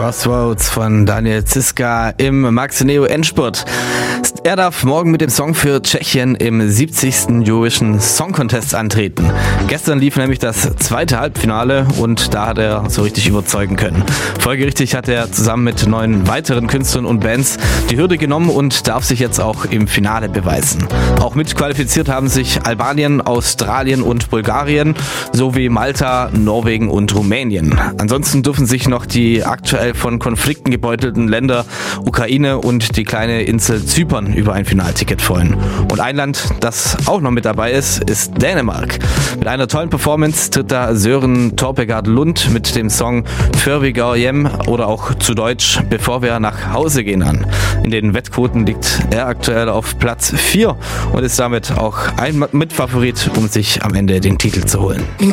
Crossroads von Daniel Ziska im Max Neo Endspurt. Er darf morgen mit dem Song für Tschechien im 70. Eurovision Song Contest antreten. Gestern lief nämlich das zweite Halbfinale und da hat er so richtig überzeugen können. Folgerichtig hat er zusammen mit 9 weiteren Künstlern und Bands die Hürde genommen und darf sich jetzt auch im Finale beweisen. Auch mitqualifiziert haben sich Albanien, Australien und Bulgarien sowie Malta, Norwegen und Rumänien. Ansonsten dürfen sich noch die aktuell von Konflikten gebeutelten Länder Ukraine und die kleine Insel Zypern über ein Finalticket freuen. Und ein Land, das auch noch mit dabei ist Dänemark. Mit einer tollen Performance tritt da Søren Torpegaard Lund mit dem Song Før vi går hjem oder auch zu Deutsch Bevor wir nach Hause gehen an. In den Wettquoten liegt er aktuell auf Platz 4 und ist damit auch ein Mitfavorit, um sich am Ende den Titel zu holen.